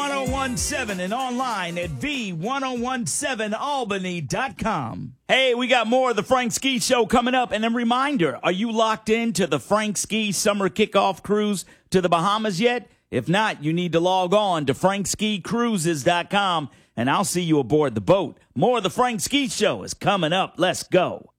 V1017 and online at V1017Albany.com. Hey, we got more of the Frank Ski Show coming up. And a reminder, are you locked into the Frank Ski Summer Kickoff Cruise to the Bahamas yet? If not, you need to log on to frankskicruises.com and I'll see you aboard the boat. More of the Frank Ski Show is coming up. Let's go.